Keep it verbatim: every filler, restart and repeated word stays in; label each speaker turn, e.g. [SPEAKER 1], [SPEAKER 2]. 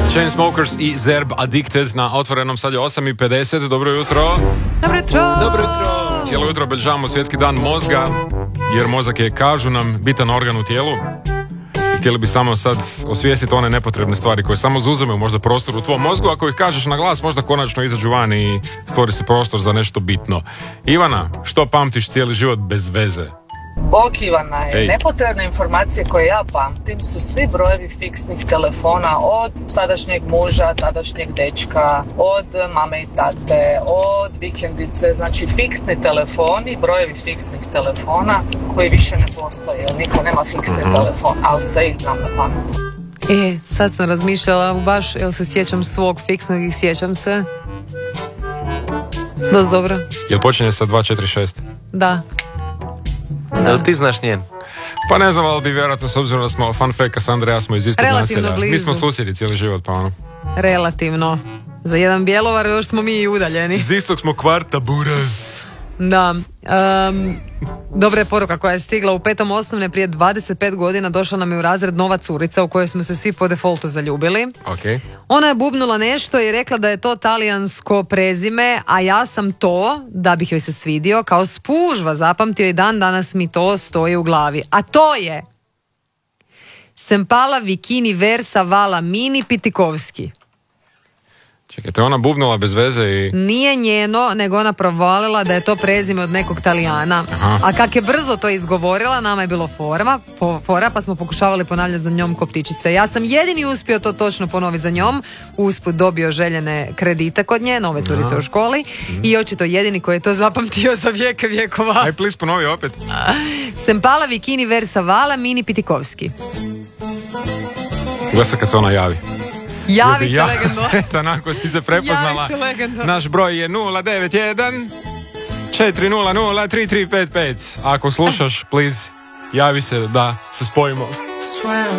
[SPEAKER 1] Chainsmokers i Zerb Addicted na otvorenom, sad je osam i pedeset. Dobro jutro.
[SPEAKER 2] Dobro jutro.
[SPEAKER 1] Dobro jutro. Cijelo jutro obilježavamo svjetski dan mozga, jer mozak je, kažu nam, bitan organ u tijelu. I htjeli bi samo sad osvijestiti one nepotrebne stvari koje samo zuzame možda prostor u tvom mozgu. Ako ih kažeš na glas, možda konačno izađu van i stvori se prostor za nešto bitno. Ivana, što pamtiš cijeli život bez veze?
[SPEAKER 3] Bok Ivana je,
[SPEAKER 1] Ej.
[SPEAKER 3] nepotrebne informacije koje ja pamtim su svi brojevi fiksnih telefona od sadašnjeg muža, tadašnjeg dečka, od mame i tate, od vikendice, znači fiksni telefoni, brojevi fiksnih telefona koji više ne postoje, jer niko nema fiksni mm-hmm. telefon, ali sve ih znam na pamet.
[SPEAKER 2] E, sad sam razmišljala baš, jel se sjećam svog fiksnog i sjećam se. Dost dobro.
[SPEAKER 1] Jel počinje sa dva četiri šest?
[SPEAKER 2] Da.
[SPEAKER 4] Da. Jel ti znaš njen?
[SPEAKER 1] Pa ne znam, ali bi vjerojatno, s obzirom da smo fun fact, Kassandra i ja smo iz istog
[SPEAKER 2] relativno
[SPEAKER 1] naselja.
[SPEAKER 2] blizu.
[SPEAKER 1] Mi smo susjedi cijeli život, pa ono.
[SPEAKER 2] Relativno. Za jedan Bjelovar još smo mi i udaljeni.
[SPEAKER 1] Iz istog smo kvarta, buraz.
[SPEAKER 2] Da. Um, dobra je poruka koja je stigla u petom osnovne prije dvadeset pet godina. Došla nam je u razred nova curica u kojoj smo se svi po defaultu zaljubili.
[SPEAKER 1] Okay.
[SPEAKER 2] Ona je bubnula nešto i rekla da je to talijansko prezime, a ja sam to, da bih joj se svidio, kao spužva zapamtio i dan danas mi to stoji u glavi. A to je Sempala Vikini Versa Vala Mini Pitikovski.
[SPEAKER 1] Čekajte, ona bubnula bez veze i...
[SPEAKER 2] Nije njeno, nego ona provalila da je to prezime od nekog Talijana.
[SPEAKER 1] Aha.
[SPEAKER 2] A kak je brzo to izgovorila, nama je bilo forma, po, fora, pa smo pokušavali ponavljati za njom ko ptičice. Ja sam jedini uspio to točno ponoviti za njom, usput dobio željene kredite kod nje, nove curice u školi, mm. i očito jedini koji je to zapamtio za vijeke vjekova.
[SPEAKER 1] Aj, please, ponovi opet.
[SPEAKER 2] Sempala Vikini Versa Vala Mini Pitikovski.
[SPEAKER 1] Gleda kad se ona javi.
[SPEAKER 2] Javi se
[SPEAKER 1] ja
[SPEAKER 2] legendo.
[SPEAKER 1] Sretan, ako si se prepoznala.
[SPEAKER 2] Javi se legendo.
[SPEAKER 1] Naš broj je nula devet jedan četiri nula nula tri tri pet pet. Ako slušaš, please, javi se da se spojimo.